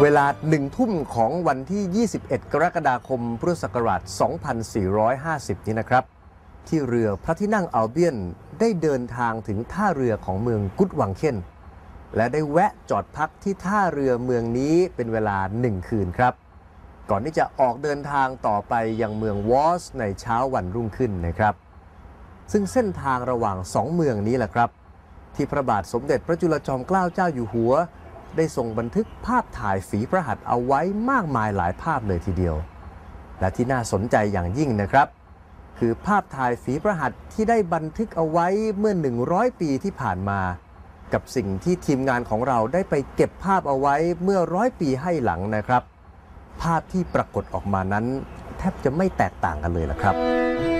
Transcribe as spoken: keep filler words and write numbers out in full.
เวลาหนึ่งทุ่มของวันที่ ยี่สิบเอ็ด กรกฎาคม พุทธศักราช สองพันสี่ร้อยห้าสิบ นี้นะครับที่เรือพระที่นั่งอัลเบียนได้เดินทางถึงท่าเรือของเมืองกุดวังเคนและได้แวะจอดพักที่ท่าเรือเมืองนี้เป็นเวลาหนึ่งคืนครับก่อนที่จะออกเดินทางต่อไปยังเมืองวอสในเช้าวันรุ่งขึ้นนะครับซึ่งเส้นทางระหว่างสองเมืองนี้แหละครับที่พระบาทสมเด็จพระจุลจอมเกล้าเจ้าอยู่หัวได้ทรงบันทึกภาพถ่ายฝีพระหัตถ์เอาไว้มากมายหลายภาพเลยทีเดียวและที่น่าสนใจอย่างยิ่งนะครับคือภาพถ่ายฝีพระหัตถ์ที่ได้บันทึกเอาไว้เมื่อหนึ่งร้อยปีที่ผ่านมากับสิ่งที่ทีมงานของเราได้ไปเก็บภาพเอาไว้เมื่อร้อยปีให้หลังนะครับภาพที่ปรากฏออกมานั้นแทบจะไม่แตกต่างกันเลยล่ะครับ